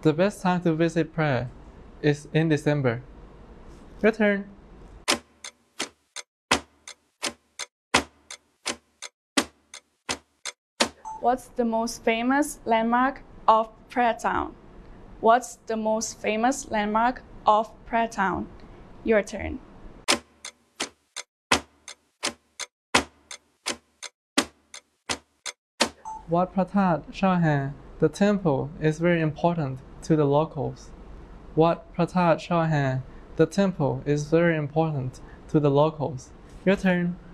The best time to visit Prague is in December. Your turn. What's the most famous landmark of Prague Town? What's the most famous landmark of Prague Town? Your turn. Wat Phra That Shaohan. The temple is very important to the locals. Wat Phra That Shaohan. The temple is very important to the locals. Your turn.